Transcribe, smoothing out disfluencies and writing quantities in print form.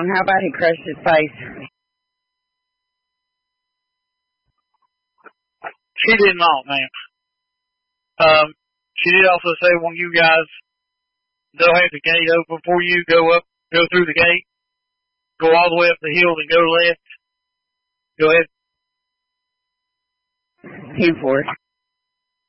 How about he crushed his face? She did not, ma'am. She did also say when you guys, they'll have the gate open for you, go through the gate, go all the way up the hill and go left. Go ahead. 10-4.